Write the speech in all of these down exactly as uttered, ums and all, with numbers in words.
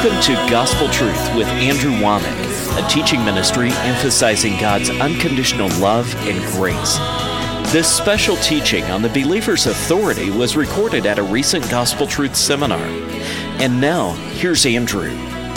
Welcome to Gospel Truth with Andrew Womack, a teaching ministry emphasizing God's unconditional love and grace. This special teaching on the believer's authority was recorded at a recent Gospel Truth seminar. And now, here's Andrew.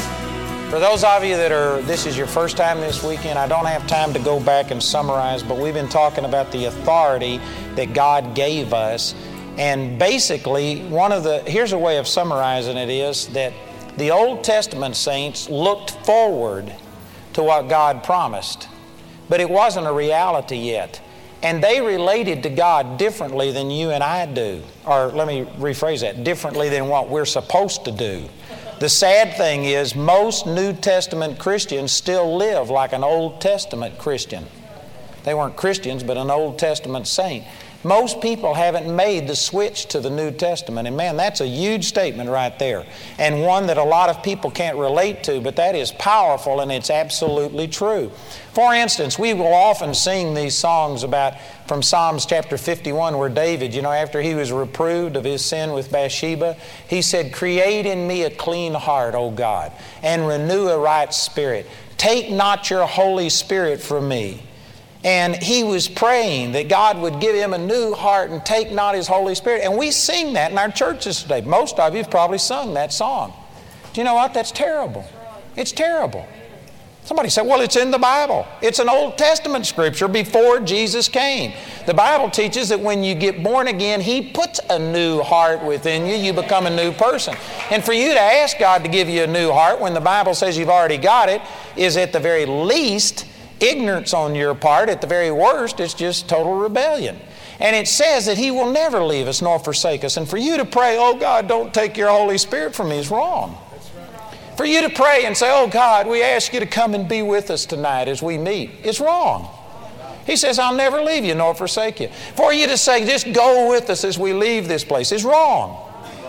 For those of you that are, this is your first time this weekend, I don't have time to go back and summarize, but we've been talking about the authority that God gave us. And basically, one of the, here's a way of summarizing it is that the Old Testament saints looked forward to what God promised, but it wasn't a reality yet. And they related to God differently than you and I do. Or let me rephrase that, differently than what we're supposed to do. The sad thing is most New Testament Christians still live like an Old Testament Christian. They weren't Christians, but an Old Testament saint. Most people haven't made the switch to the New Testament. And man, that's a huge statement right there. And one that a lot of people can't relate to, but that is powerful and it's absolutely true. For instance, we will often sing these songs about, from Psalms chapter fifty-one, where David, you know, after he was reproved of his sin with Bathsheba, he said, "Create in me a clean heart, O God, and renew a right spirit. Take not your Holy Spirit from me." And he was praying that God would give him a new heart and take not His Holy Spirit. And we sing that in our churches today. Most of you have probably sung that song. Do you know what? That's terrible. It's terrible. Somebody said, well, it's in the Bible. It's an Old Testament scripture before Jesus came. The Bible teaches that when you get born again, He puts a new heart within you. You become a new person. And for you to ask God to give you a new heart when the Bible says you've already got it is at the very least ignorance on your part. At the very worst, it's just total rebellion. And it says that He will never leave us nor forsake us. And for you to pray, oh God, don't take your Holy Spirit from me, is wrong. For you to pray and say, oh God, we ask you to come and be with us tonight as we meet, is wrong. He says, I'll never leave you nor forsake you. For you to say, just go with us as we leave this place, is wrong.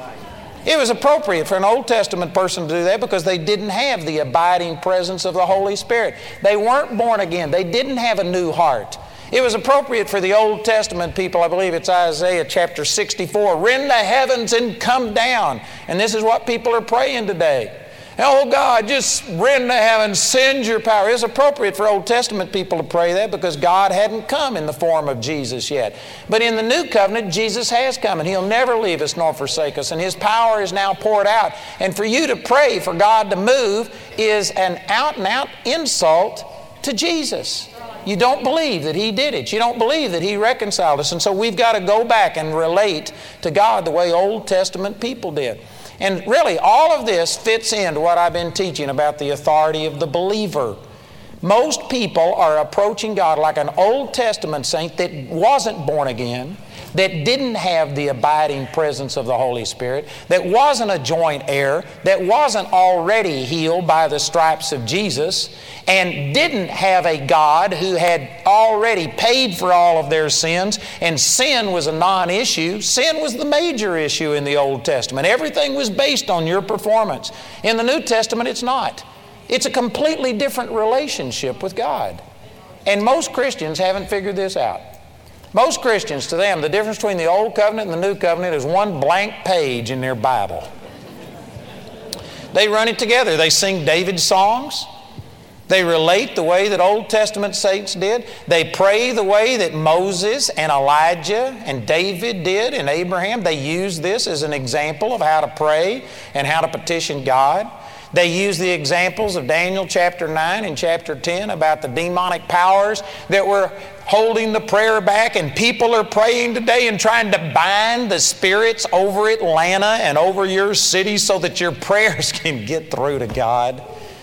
It was appropriate for an Old Testament person to do that because they didn't have the abiding presence of the Holy Spirit. They weren't born again. They didn't have a new heart. It was appropriate for the Old Testament people, I believe it's Isaiah chapter sixty-four, rend the heavens and come down. And this is what people are praying today. Oh God, just rend the heavens, send your power. It's appropriate for Old Testament people to pray that because God hadn't come in the form of Jesus yet. But in the New Covenant, Jesus has come and He'll never leave us nor forsake us. And His power is now poured out. And for you to pray for God to move is an out and out insult to Jesus. You don't believe that He did it. You don't believe that He reconciled us. And so we've got to go back and relate to God the way Old Testament people did. And really, all of this fits into what I've been teaching about the authority of the believer. Most people are approaching God like an Old Testament saint that wasn't born again, that didn't have the abiding presence of the Holy Spirit, that wasn't a joint heir, that wasn't already healed by the stripes of Jesus, and didn't have a God who had already paid for all of their sins, and sin was a non-issue. Sin was the major issue in the Old Testament. Everything was based on your performance. In the New Testament, it's not. It's a completely different relationship with God. And most Christians haven't figured this out. Most Christians, to them, the difference between the Old Covenant and the New Covenant is one blank page in their Bible. They run it together. They sing David's songs. They relate the way that Old Testament saints did. They pray the way that Moses and Elijah and David did and Abraham. They use this as an example of how to pray and how to petition God. They use the examples of Daniel chapter nine and chapter ten about the demonic powers that were holding the prayer back, and people are praying today and trying to bind the spirits over Atlanta and over your city so that your prayers can get through to God.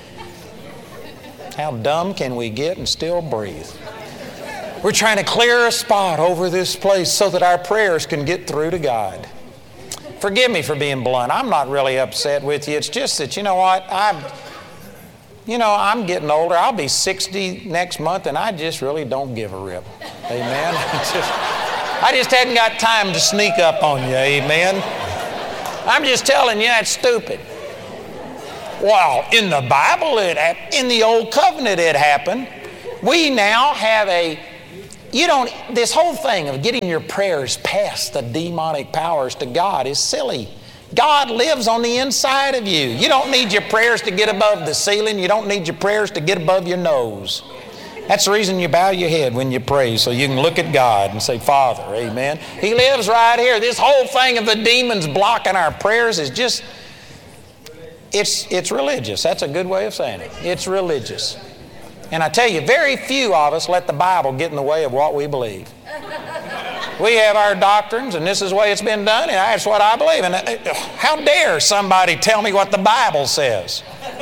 How dumb can we get and still breathe? We're trying to clear a spot over this place so that our prayers can get through to God. Forgive me for being blunt. I'm not really upset with you. It's just that, you know what, I'm, you know, I'm getting older. I'll be sixty next month, and I just really don't give a rip. Amen? just, I just hadn't got time to sneak up on you. Amen? I'm just telling you, that's stupid. Well, in the Bible, it in the Old Covenant, it happened. We now have a You don't, this whole thing of getting your prayers past the demonic powers to God is silly. God lives on the inside of you. You don't need your prayers to get above the ceiling. You don't need your prayers to get above your nose. That's the reason you bow your head when you pray, so you can look at God and say, Father, amen. He lives right here. This whole thing of the demons blocking our prayers is just, it's, it's religious. That's a good way of saying it. It's religious. And I tell you, very few of us let the Bible get in the way of what we believe. We have our doctrines, and this is the way it's been done, and that's what I believe. And how dare somebody tell me what the Bible says?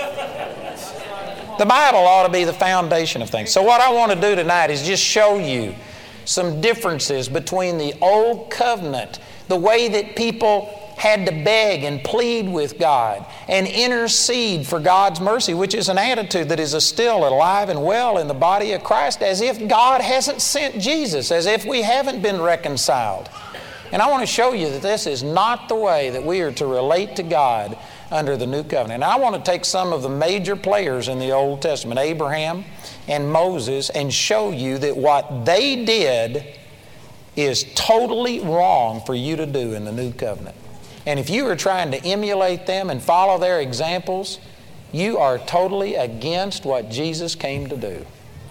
The Bible ought to be the foundation of things. So what I want to do tonight is just show you some differences between the Old Covenant, the way that people had to beg and plead with God and intercede for God's mercy, which is an attitude that is still alive and well in the body of Christ, as if God hasn't sent Jesus, as if we haven't been reconciled. And I want to show you that this is not the way that we are to relate to God under the New Covenant. And I want to take some of the major players in the Old Testament, Abraham and Moses, and show you that what they did is totally wrong for you to do in the New Covenant. And if you are trying to emulate them and follow their examples, you are totally against what Jesus came to do.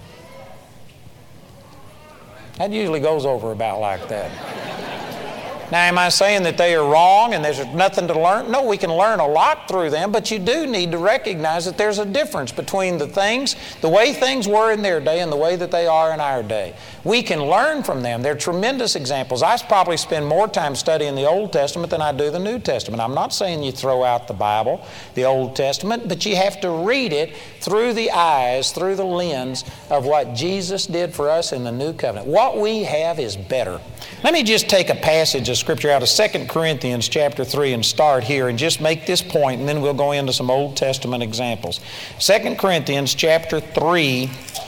That usually goes over about like that. Now, am I saying that they are wrong and there's nothing to learn? No, we can learn a lot through them, but you do need to recognize that there's a difference between the things, the way things were in their day and the way that they are in our day. We can learn from them. They're tremendous examples. I probably spend more time studying the Old Testament than I do the New Testament. I'm not saying you throw out the Bible, the Old Testament, but you have to read it through the eyes, through the lens of what Jesus did for us in the New Covenant. What we have is better. Let me just take a passage of Scripture out of Second Corinthians chapter three and start here and just make this point, and then we'll go into some Old Testament examples. Second Corinthians chapter three,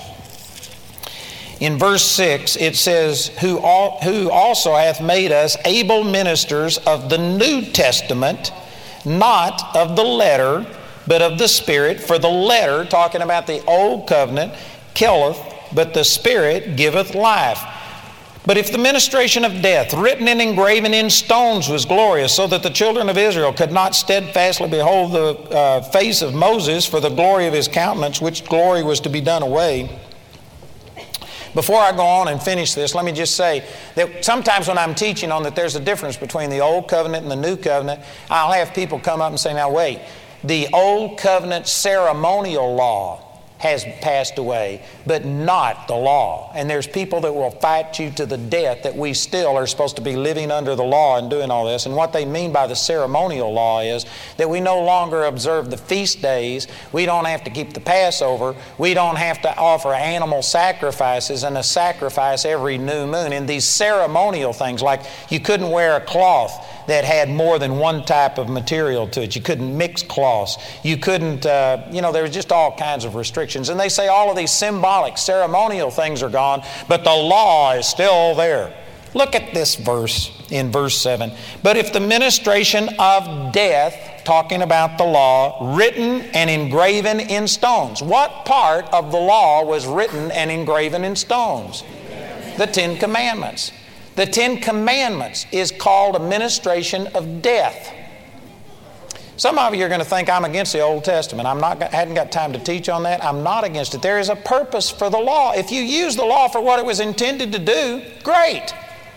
in verse six, it says, who, all, who also hath made us able ministers of the New Testament, not of the letter, but of the Spirit. For the letter, talking about the Old Covenant, killeth, but the Spirit giveth life. But if the ministration of death, written and engraven in stones, was glorious, so that the children of Israel could not steadfastly behold the uh, face of Moses for the glory of his countenance, which glory was to be done away. Before I go on and finish this, let me just say that sometimes when I'm teaching on that there's a difference between the Old Covenant and the New Covenant, I'll have people come up and say, now wait, the Old Covenant ceremonial law has passed away, but not the law. And there's people that will fight you to the death that we still are supposed to be living under the law and doing all this. And what they mean by the ceremonial law is that we no longer observe the feast days. We don't have to keep the Passover. We don't have to offer animal sacrifices and a sacrifice every new moon. And these ceremonial things, like you couldn't wear a cloth that had more than one type of material to it. You couldn't mix cloths. You couldn't, uh, you know, there was just all kinds of restrictions. And they say all of these symbolic, ceremonial things are gone, but the law is still there. Look at this verse in verse seven. But if the ministration of death, talking about the law, written and engraven in stones. What part of the law was written and engraven in stones? The Ten Commandments. The Ten Commandments is called a ministration of death. Some of you are going to think I'm against the Old Testament. I'm not, hadn't got time to teach on that. I'm not against it. There is a purpose for the law. If you use the law for what it was intended to do, great.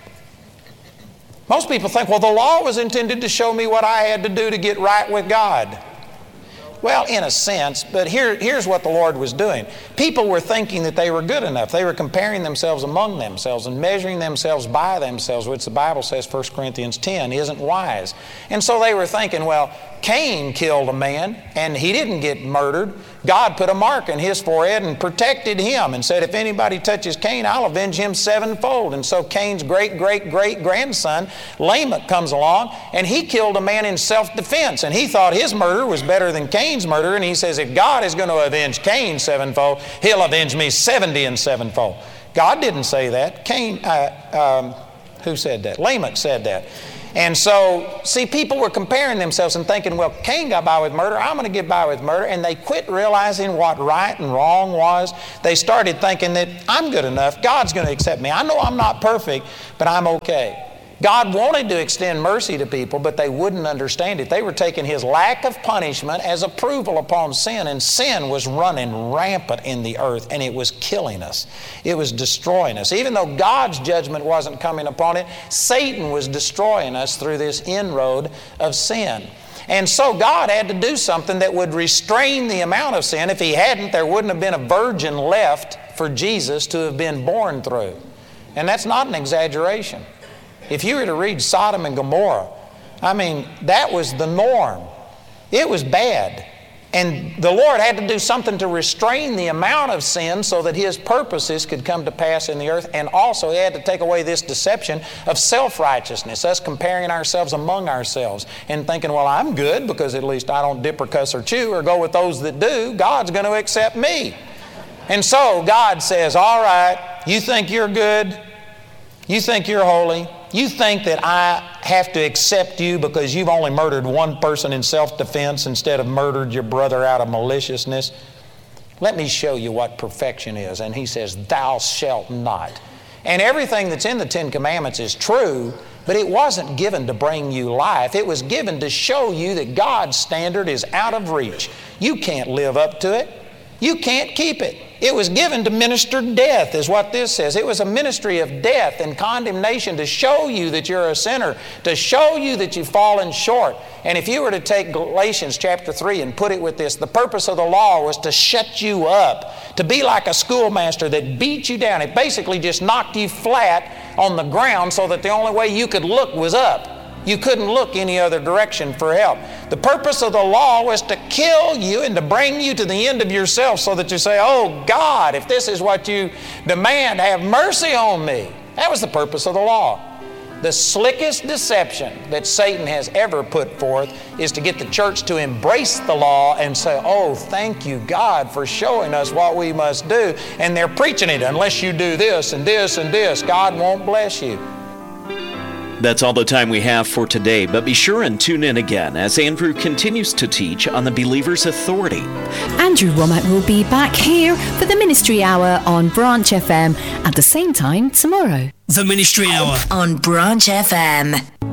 Most people think, well, the law was intended to show me what I had to do to get right with God. Well, in a sense, but here, here's what the Lord was doing. People were thinking that they were good enough. They were comparing themselves among themselves and measuring themselves by themselves, which the Bible says, First Corinthians ten, isn't wise. And so they were thinking, well, Cain killed a man and he didn't get murdered. God put a mark in his forehead and protected him and said, if anybody touches Cain, I'll avenge him sevenfold. And so Cain's great, great, great grandson, Lamech, comes along and he killed a man in self-defense. And he thought his murder was better than Cain's murder. And he says, if God is going to avenge Cain sevenfold, he'll avenge me seventy and sevenfold. God didn't say that. Cain, uh, um, who said that? Lamech said that. And so, see, people were comparing themselves and thinking, well, Cain got by with murder, I'm going to get by with murder. And they quit realizing what right and wrong was. They started thinking that I'm good enough, God's going to accept me. I know I'm not perfect, but I'm okay. God wanted to extend mercy to people, but they wouldn't understand it. They were taking His lack of punishment as approval upon sin, and sin was running rampant in the earth, and it was killing us. It was destroying us. Even though God's judgment wasn't coming upon it, Satan was destroying us through this inroad of sin. And so God had to do something that would restrain the amount of sin. If He hadn't, there wouldn't have been a virgin left for Jesus to have been born through. And that's not an exaggeration. If you were to read Sodom and Gomorrah, I mean, that was the norm. It was bad. And the Lord had to do something to restrain the amount of sin so that His purposes could come to pass in the earth. And also He had to take away this deception of self-righteousness, us comparing ourselves among ourselves and thinking, well, I'm good because at least I don't dip or cuss or chew or go with those that do. God's going to accept me. And so God says, all right, you think you're good? You think you're holy? You think that I have to accept you because you've only murdered one person in self-defense instead of murdered your brother out of maliciousness? Let me show you what perfection is. And He says, thou shalt not. And everything that's in the Ten Commandments is true, but it wasn't given to bring you life. It was given to show you that God's standard is out of reach. You can't live up to it. You can't keep it. It was given to minister death, is what this says. It was a ministry of death and condemnation to show you that you're a sinner, to show you that you've fallen short. And if you were to take Galatians chapter three and put it with this, the purpose of the law was to shut you up, to be like a schoolmaster that beat you down. It basically just knocked you flat on the ground so that the only way you could look was up. You couldn't look any other direction for help. The purpose of the law was to kill you and to bring you to the end of yourself so that you say, oh God, if this is what you demand, have mercy on me. That was the purpose of the law. The slickest deception that Satan has ever put forth is to get the church to embrace the law and say, oh, thank you, God, for showing us what we must do. And they're preaching it. Unless you do this and this and this, God won't bless you. That's all the time we have for today, but be sure and tune in again as Andrew continues to teach on the believer's authority. Andrew Wommack will be back here for the Ministry Hour on Branch F M at the same time tomorrow. The Ministry Hour on Branch F M.